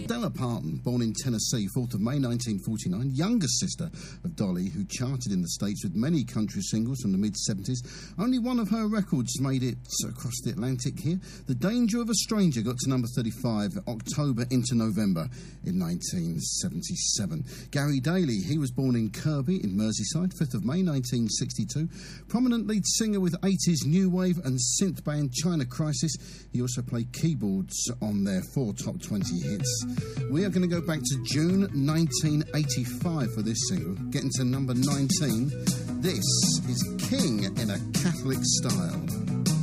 Stella Parton, born in Tennessee, 4th of May 1949, younger sister of Dolly, who charted in the States with many country singles from the mid-70s. Only one of her records made it across the Atlantic here. The Danger of a Stranger got to number 35, October into November in 1977. Gary Daly, he was born in Kirby in Merseyside, 5th of May 1962. Prominent lead singer with 80s new wave and synth band China Crisis. He also played keyboards on their 4 top 20 hits. We are going to go back to June 1985 for this single, getting to number 19. This is King in a Catholic Style.